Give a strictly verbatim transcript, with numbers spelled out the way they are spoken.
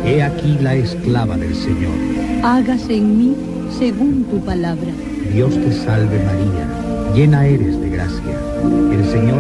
He aquí la esclava del Señor. Hágase en mí según tu palabra. Dios te salve María, llena eres de gracia. El Señor